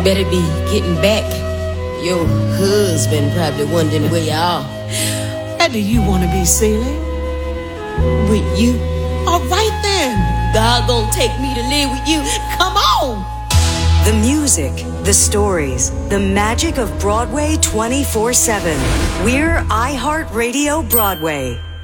better be getting back. Your husband probably wondering where you are. Where do you want to be, Celie? With you. All right then. God gonna take me to live with you. Come on. The music, the stories, the magic of Broadway 24/7. We're iHeartRadio Broadway.